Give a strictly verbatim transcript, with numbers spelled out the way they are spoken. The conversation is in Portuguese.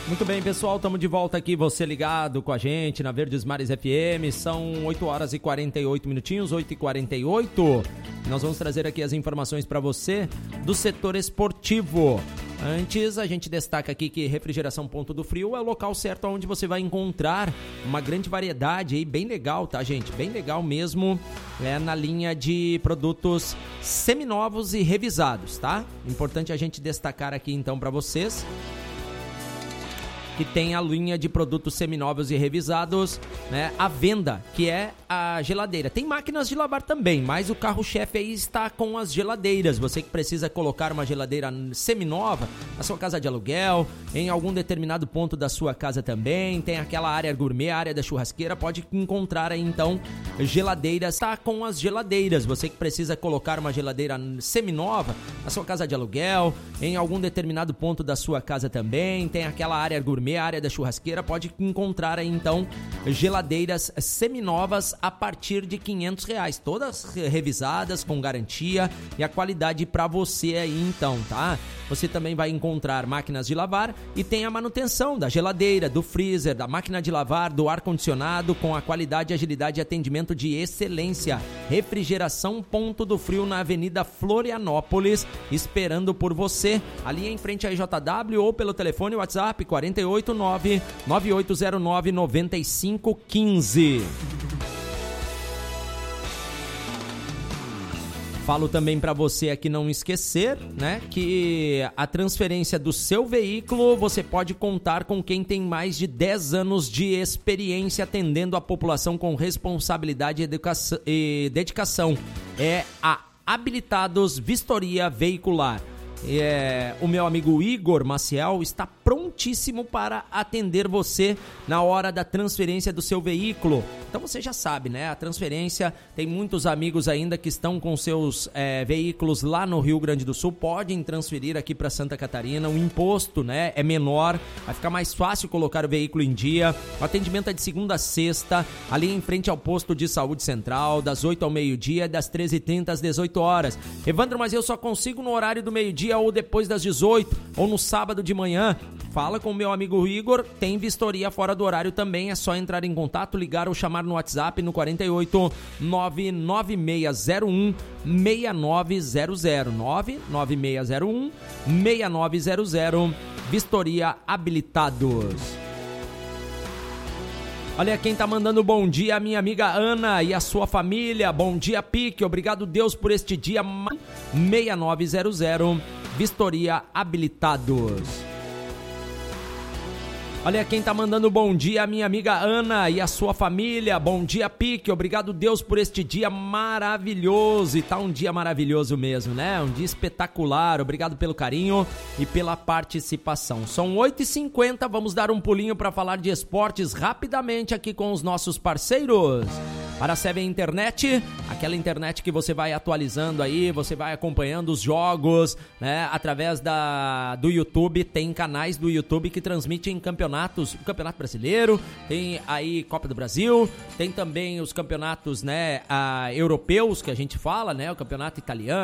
Muito bem, pessoal, estamos de volta aqui, você ligado com a gente na Verdes Mares F M, são oito horas e quarenta e oito minutinhos, oito e quarenta e oito. Nós vamos trazer aqui as informações para você do setor esportivo. Antes, a gente destaca aqui que Refrigeração Ponto do Frio é o local certo onde você vai encontrar uma grande variedade aí, bem legal, tá, gente? Bem legal mesmo, é na linha de produtos seminovos e revisados, tá? Importante a gente destacar aqui, então, para vocês que tem a linha de produtos seminovos e revisados, né, à venda, que é a geladeira. Tem máquinas de lavar também, mas o carro-chefe aí está com as geladeiras. Você que precisa colocar uma geladeira seminova na sua casa de aluguel, em algum determinado ponto da sua casa também, tem aquela área gourmet, a área da churrasqueira, pode encontrar aí então geladeiras. Está com as geladeiras. Você que precisa colocar uma geladeira seminova na sua casa de aluguel, em algum determinado ponto da sua casa também, tem aquela área gourmet, a área da churrasqueira, pode encontrar aí então geladeiras seminovas a partir de quinhentos reais, todas revisadas com garantia e a qualidade para você aí então, tá? Você também vai encontrar máquinas de lavar e tem a manutenção da geladeira, do freezer, da máquina de lavar, do ar-condicionado com a qualidade, agilidade e atendimento de excelência. Refrigeração Ponto do Frio na Avenida Florianópolis, esperando por você, ali em frente à I J W ou pelo telefone WhatsApp quatro oito nove, nove oito zero nove, nove cinco um cinco. Falo também para você aqui não esquecer, né, que a transferência do seu veículo você pode contar com quem tem mais de dez anos de experiência atendendo a população com responsabilidade e, educação, e dedicação. É a Habilitados Vistoria Veicular. É, o meu amigo Igor Maciel está prontíssimo para atender você na hora da transferência do seu veículo. Então você já sabe, né? A transferência, tem muitos amigos ainda que estão com seus é, veículos lá no Rio Grande do Sul, podem transferir aqui para Santa Catarina. O imposto, né, é menor, vai ficar mais fácil colocar o veículo em dia. O atendimento é de segunda a sexta, ali em frente ao posto de saúde central, das oito ao meio-dia, das treze e trinta às dezoito horas. Evandro, mas eu só consigo no horário do meio-dia ou depois das dezoito, ou no sábado de manhã. Fala com o meu amigo Igor, tem vistoria fora do horário também, é só entrar em contato, ligar ou chamar no WhatsApp no quatro oito nove nove seis zero um seis nove zero zero, nove nove seis zero um seis nove zero zero, Vistoria Habilitados. Olha quem tá mandando bom dia, a minha amiga Ana e a sua família. Bom dia, Pique, obrigado Deus por este dia. seis nove zero zero, Vistoria Habilitados. Olha quem tá mandando bom dia, a minha amiga Ana e a sua família. Bom dia, Pique, obrigado Deus por este dia maravilhoso. E tá um dia maravilhoso mesmo, né? Um dia espetacular, obrigado pelo carinho e pela participação. São oito e cinquenta, vamos dar um pulinho para falar de esportes rapidamente aqui com os nossos parceiros. Para a Seven Internet, aquela internet que você vai atualizando aí, você vai acompanhando os jogos, né? Através da, do YouTube, tem canais do YouTube que transmitem campeonatos, o Campeonato Brasileiro, tem aí Copa do Brasil, tem também os campeonatos, né, a, europeus que a gente fala, né? O Campeonato Italiano,